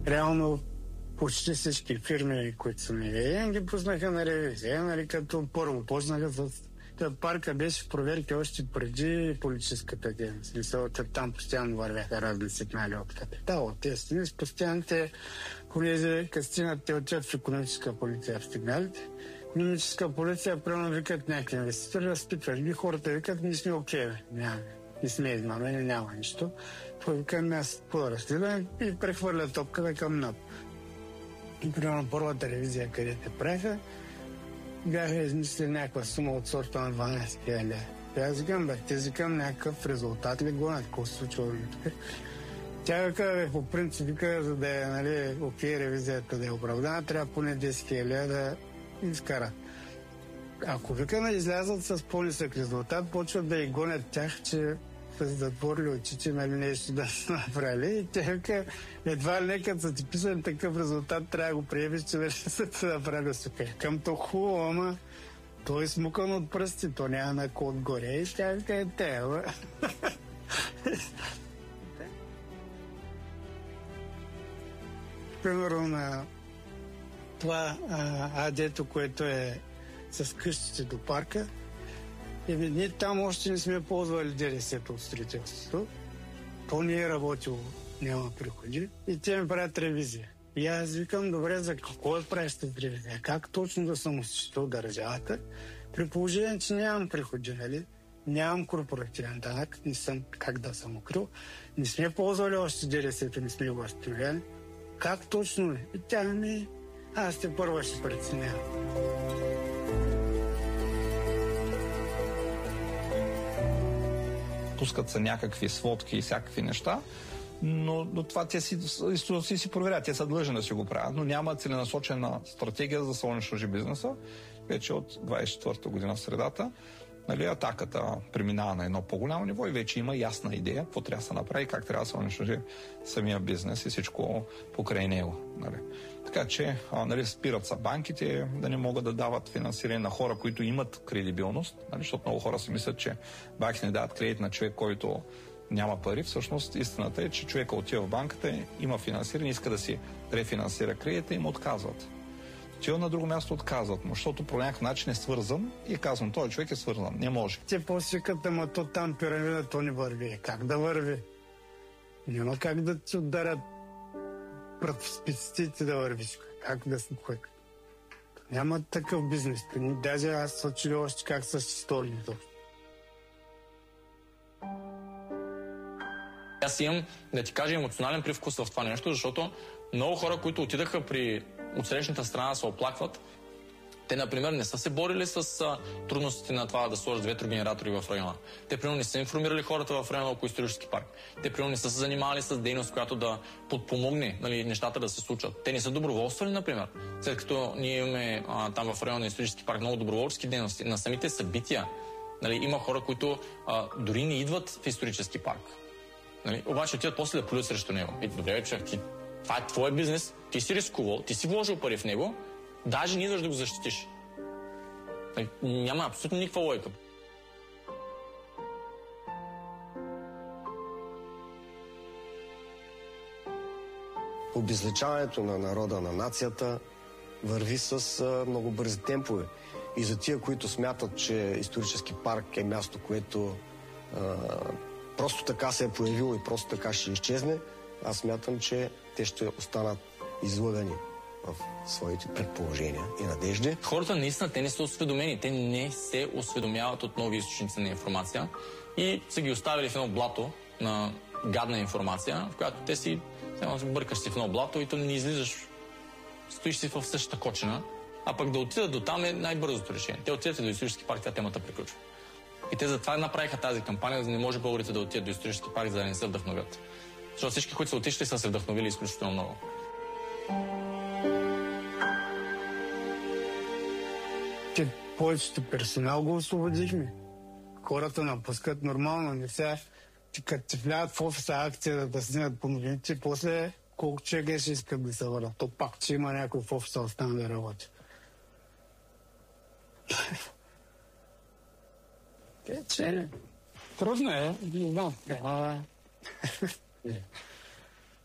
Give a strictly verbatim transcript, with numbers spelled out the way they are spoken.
реално почти всички фирми, които са ми ги пуснаха на ревизия, нали, като първо почнаха с... Парка беше в проверки още преди политическата дейност. Мисълта, там постоянно вървяха разни сигнали от капитал, от тези с постоянните колези, като стигнат, те отиват в икономическа полиция в сигналите. Икономическа полиция, примерно викат някакви инвеститори, разпитваш ги, хората викат, ние сме окей, бе, няма, не сме измамени, няма нищо. Викаме аз по-разследване и прехвърля топката към НАП. И примерно първата ревизия, където те правиха, бяха измислили някаква сума от сорта на дванайсет хиляди. Аз викам, бе, те викам някакъв резултат ли гонят, какво се случва тук. Тя вика, бе, по принцип, вика, за да е, нали, окей, ревизията да е оправдана, трябва поне десет хиляди да изкарат. Ако вика, не излязат с по-нисък резултат, почват да и гонят тях, че са затворили очите, нали, нещо да са направили. И те вика, едва ли не, като са ти писали такъв резултат, трябва да го приемеш, че вече са се направили сука. Към то хубаво, ама той е смукан от пръсти, то няма на код горе и тя вика, е те, бе. Примерно на това а, адето, което е с къщите до парка, и ние там още не сме ползвали ДДС-то от строителството. То не е работило, няма приходи. И те ми правят ревизия. И аз викам, добре, за какво да правиш тази ревизия? Как точно да съм осъществил държавата? При положение, че нямам приходи, нали? Нямам корпоративен данък, не съм как да съм укрил. Не сме ползвали още ДДС-то, не сме го възстановили. Как точно ли? И тя ми, аз те първа ще преценявам. Пускат се някакви сводки и всякакви неща, но, но това те си, си, си проверят, те са длъжни да си го правят, но няма целенасочена стратегия за да се унищожи бизнеса. Вече от двайсет и четвърта година в средата, нали, атаката преминава на едно по-голямо ниво и вече има ясна идея какво трябва да се направи, как трябва да се унищожи самия бизнес и всичко покрай него. Нали. Така че а, нали, спират са банките да не могат да дават финансиране на хора, които имат кредибилност, нали, защото много хора си мислят, че банките не дават кредит на човек, който няма пари. Всъщност истината е, че човека отива в банката, има финансиране, иска да си рефинансира кредита и му отказват. Че на друго място отказват му, защото по някакъв начин е свързан и казвам, този човек е свързан, не може. Те по-свикат, ама то там пирамида, то не върви. Как да върви? Няма как да ти ударят пред спиците да вървиш. Как да се кой? Няма такъв бизнес. Даже аз се чуя още как са историята. Аз имам, да ти кажа, емоционален привкус в това нещо, защото много хора, които отидаха при отсрещната страна, се оплакват. Те, например, не са се борили с а, трудностите на това да сложат ветрогенератори в района. Те, примерно, не са информирали хората в района около исторически парк. Те, примерно, не са се занимавали с дейност, която да подпомогне, нали, нещата да се случват. Те не са доброволствали, например. След като ние имаме а, там в района на исторически парк много доброволчески дейности, на самите събития, нали, има хора, които а, дори не идват в исторически парк. Нали, обаче отиват после да плюят срещу него. И добре, човек, ти, това е твой бизнес, ти си рискувал, ти си вложил пари в него, даже не идваш да го защитиш. Нали, няма абсолютно никаква логика. Обезличаването на народа, на нацията върви с а, много бързи темпове. И за тия, които смятат, че исторически парк е място, което а, просто така се е появило и просто така ще изчезне, аз смятам, че те ще останат излъгани в своите предположения и надежди. Хората наистина, те не са осведомени. Те не се осведомяват от нови източници на информация и са ги оставили в едно блато на гадна информация, в която те си бъркаш си в едно блато и то не излизаш, стоиш си в същата кочина, а пък да отидат до там е най-бързото решение. Те отидат до исторически парк, тя темата приключва. И те затова направиха тази кампания, за да не може българите да отидат до исторически парк, за да не се вдъхновят. Защото всички, които са отишли, са се вдъхновили изключително много. Че повечето персонал го освободихме. Хората напускат нормално, не сега, че като ти влядат в офиса акция да снимат по новините, после колко човека ще искат да се върнат. То пак, че има някой в офиса остана да работи. Е, че не. Трудно е, не знам.